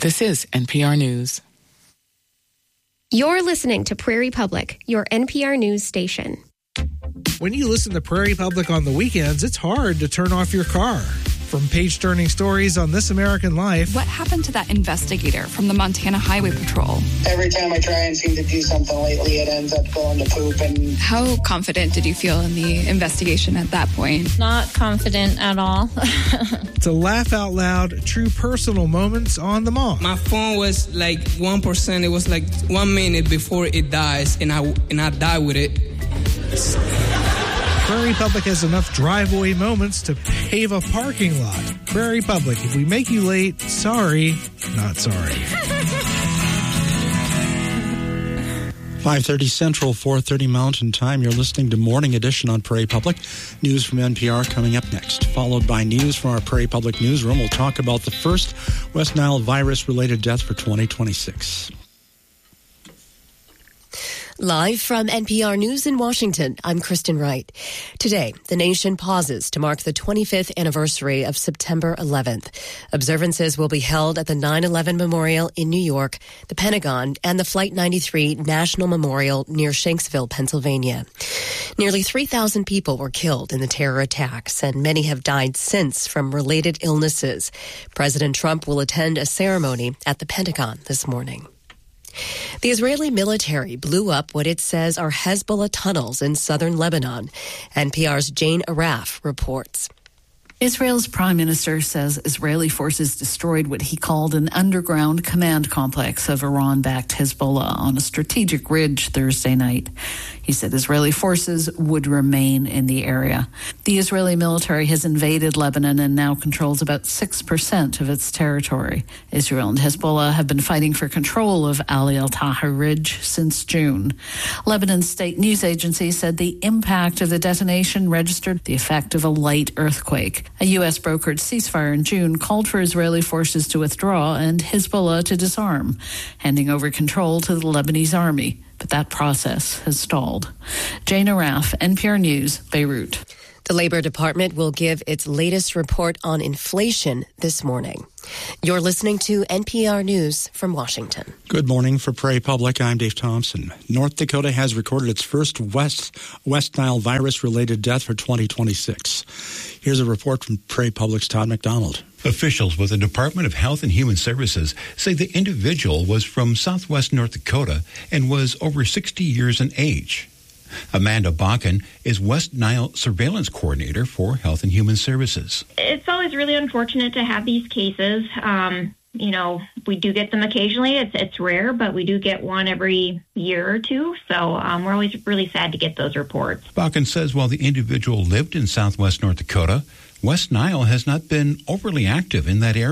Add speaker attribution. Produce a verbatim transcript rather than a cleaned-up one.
Speaker 1: This is N P R News.
Speaker 2: You're listening to Prairie Public, your N P R News station.
Speaker 3: When you listen to Prairie Public on the weekends, it's hard to turn off your car. From page-turning stories on This American Life.
Speaker 4: What happened to that investigator from the Montana Highway Patrol?
Speaker 5: Every time I try and seem to do something lately, it ends up going to poop. And
Speaker 4: how confident did you feel in the investigation at that point?
Speaker 6: Not confident at all.
Speaker 3: To laugh out loud, true personal moments on the mall.
Speaker 7: My phone was like one percent. It was like one minute before it dies, and I and I die with it.
Speaker 3: Prairie Public has enough driveway moments to pave a parking lot. Prairie Public, if we make you late, sorry, not sorry.
Speaker 8: five thirty Central, four thirty Mountain Time. You're listening to Morning Edition on Prairie Public. News from N P R coming up next. Followed by news from our Prairie Public newsroom. We'll talk about the first West Nile virus-related death for twenty twenty-six.
Speaker 9: Live from N P R News in Washington, I'm Kristen Wright. Today, the nation pauses to mark the twenty-fifth anniversary of September eleventh. Observances will be held at the nine eleven Memorial in New York, the Pentagon, and the Flight ninety-three National Memorial near Shanksville, Pennsylvania. Nearly three thousand people were killed in the terror attacks, and many have died since from related illnesses. President Trump will attend a ceremony at the Pentagon this morning. The Israeli military blew up what it says are Hezbollah tunnels in southern Lebanon. N P R's Jane Araf reports.
Speaker 10: Israel's prime minister says Israeli forces destroyed what he called an underground command complex of Iran-backed Hezbollah on a strategic ridge Thursday night. He said Israeli forces would remain in the area. The Israeli military has invaded Lebanon and now controls about six percent of its territory. Israel and Hezbollah have been fighting for control of Ali al-Tahrir Ridge since June. Lebanon's state news agency said the impact of the detonation registered the effect of a light earthquake. A U S brokered ceasefire in June called for Israeli forces to withdraw and Hezbollah to disarm, handing over control to the Lebanese army. But that process has stalled. Jane Araf, N P R News, Beirut.
Speaker 9: The Labor Department will give its latest report on inflation this morning. You're listening to N P R News from Washington.
Speaker 8: Good morning for Prairie Public. I'm Dave Thompson. North Dakota has recorded its first West West Nile virus-related death for twenty twenty-six. Here's a report from Prairie Public's Todd McDonald.
Speaker 11: Officials with the Department of Health and Human Services say the individual was from southwest North Dakota and was over sixty years in age. Amanda Bakken is West Nile Surveillance Coordinator for Health and Human Services.
Speaker 12: It's always really unfortunate to have these cases. Um, you know, we do get them occasionally. It's it's rare, but we do get one every year or two. So um, we're always really sad to get those reports.
Speaker 11: Bakken says while the individual lived in southwest North Dakota, West Nile has not been overly active in that area.